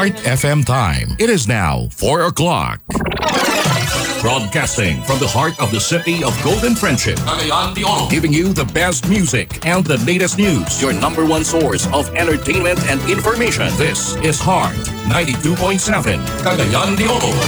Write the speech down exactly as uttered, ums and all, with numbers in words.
Heart F M time. It is now four o'clock. Broadcasting from the heart of the city of Golden Friendship, Cagayan de Oro, giving you the best music and the latest news. Your number one source of entertainment and information. This is Heart ninety-two point seven, Cagayan de Oro.